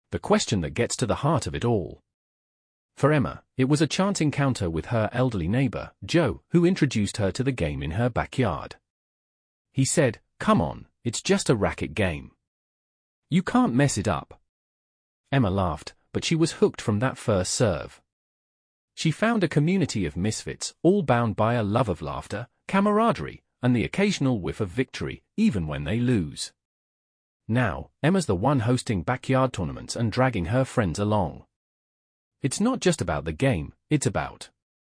the question that gets to the heart of it all. For Emma, it was a chance encounter with her elderly neighbor, Joe, who introduced her to the game in her backyard. He said, "Come on, it's just a racket game. You can't mess it up." Emma laughed, but she was hooked from that first serve. She found a community of misfits, all bound by a love of laughter, camaraderie, and the occasional whiff of victory, even when they lose. Now, Emma's the one hosting backyard tournaments and dragging her friends along. It's not just about the game, it's about